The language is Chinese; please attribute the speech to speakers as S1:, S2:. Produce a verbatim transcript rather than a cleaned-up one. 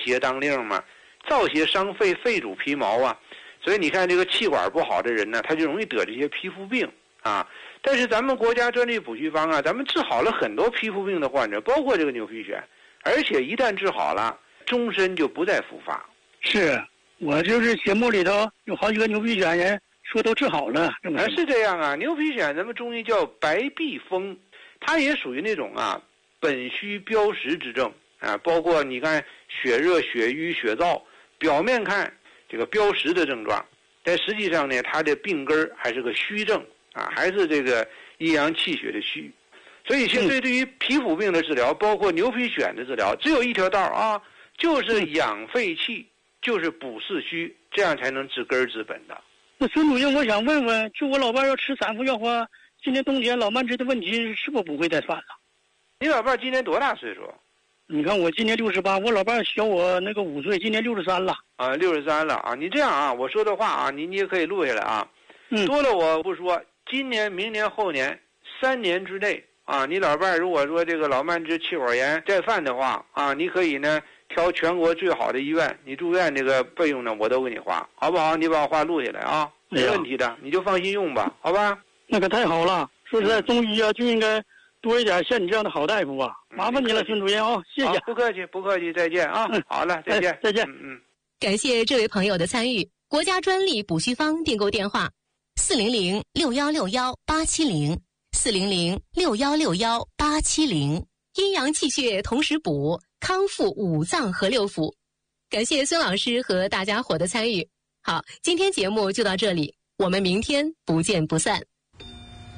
S1: 邪当令嘛，燥邪伤肺，肺主皮毛啊，所以你看这个气管不好的人呢，他就容易得这些皮肤病啊。但是咱们国家专利补虚方啊，咱们治好了很多皮肤病的患者，包括这个牛皮癣，而且一旦治好了，终身就不再复发。
S2: 是我就是节目里头有好几个牛皮癣人说都治好了，是不是？
S1: 啊，是这样啊。牛皮癣咱们中医叫白壁风，它也属于那种啊本虚标实之症啊，包括你看血热、血瘀、血燥，表面看这个标实的症状，但实际上呢，它的病根还是个虚症啊，还是这个阴阳气血的虚。所以现在对于皮肤病的治疗，包括牛皮癣的治疗，只有一条道啊，就是养肺气，就是补肾虚，这样才能治根治本的。
S2: 那孙主任，我想问问，就我老伴要吃三副药花，今年冬天老慢支的问题是否不会再犯了？
S1: 你老伴今年多大岁数？
S2: 你看我今年六十八，我老伴小我那个五岁，今年六十三了。
S1: 啊，六十三了啊！你这样啊，我说的话啊，你你也可以录下来啊。
S2: 嗯，
S1: 多了我不说，今年、明年、后年三年之内啊，你老伴如果说这个老慢支、气管炎再犯的话啊，你可以呢挑全国最好的医院，你住院这个费用呢我都给你花，好不好？你把话录下来啊，没问题的，你就放心用吧，好吧？
S2: 那可太好了！说实在，中医啊就应该多一点像你这样的好大夫啊！麻烦你了，孙主任啊，谢谢。
S1: 不客气，不客气，再见啊！
S2: 嗯，
S1: 好了，再见，
S2: 哎、再见。
S1: 嗯嗯。
S3: 感谢这位朋友的参与。国家专利补虚方订购电话：四零零六幺六幺八七零，四零零六幺六幺八七零。阴阳气血同时补，康复五脏和六腑。感谢孙老师和大家伙的参与。好，今天节目就到这里，我们明天不见不散。